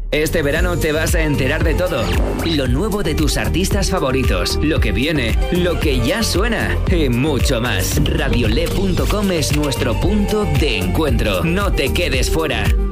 Este verano te vas a enterar de todo. Lo nuevo de tus artistas favoritos, lo que viene, lo que ya suena y mucho más. Radiole.com es nuestro punto de encuentro. No te quedes fuera.